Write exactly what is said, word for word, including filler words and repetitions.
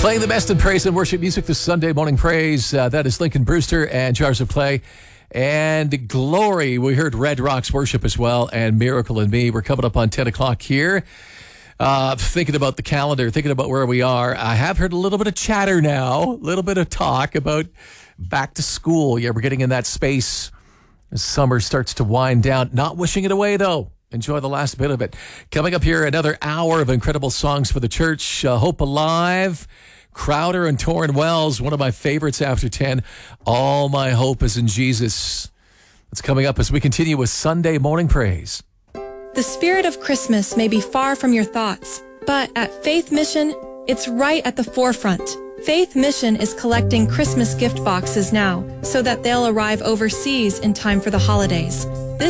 Playing the best in praise and worship music this Sunday morning praise. Uh, that is Lincoln Brewster and Jars of Clay. And Glory, we heard Red Rocks Worship as well, and Miracle in Me. We're coming up on ten o'clock here. Uh, thinking about the calendar, thinking about where we are. I have heard a little bit of chatter now, a little bit of talk about back to school. Yeah, we're getting in that space as summer starts to wind down. Not wishing it away, though. Enjoy the last bit of it. Coming up here, another hour of incredible songs for the church. Uh, Hope Alive, Crowder and Torrin Wells, one of my favorites after ten. All my hope is in Jesus. That's coming up as we continue with Sunday Morning Praise. The spirit of Christmas may be far from your thoughts, but at Faith Mission, it's right at the forefront. Faith Mission is collecting Christmas gift boxes now so that they'll arrive overseas in time for the holidays.